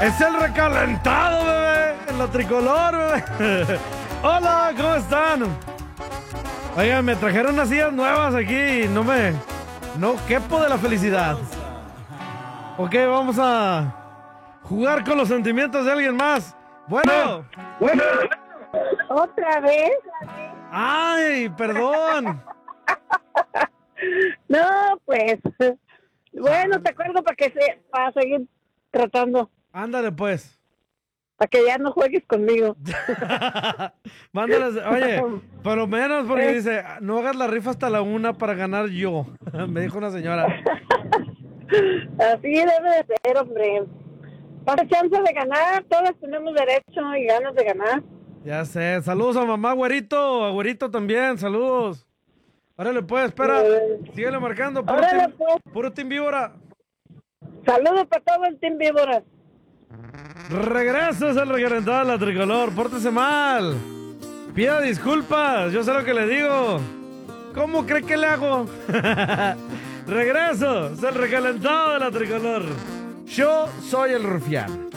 Es el recalentado, bebé. En la tricolor, bebé. Hola, ¿cómo están? Oigan, me trajeron unas sillas nuevas aquí y no quepo de la felicidad. Ok, vamos a jugar con los sentimientos de alguien más. Bueno. ¿Otra vez? Ay, perdón. No, pues. Bueno, te acuerdo para seguir tratando. Ándale, pues. Para que ya no juegues conmigo. Mándales, oye, por lo menos porque dice, no hagas la rifa hasta la 1 para ganar yo. Me dijo una señora. Así debe de ser, hombre. Pasa chance de ganar, todos tenemos derecho y ganas de ganar. Ya sé, saludos a mamá, güerito, a güerito también, saludos. Órale, pues, espera, síguele marcando, Órale, pues. puro team víbora. Saludos para todo el Team Víboras. Regreso es el recalentado de la tricolor, pórtese mal. Pida disculpas, yo sé lo que le digo. ¿Cómo cree que le hago? Regreso, es el recalentado de la tricolor. Yo soy el rufián.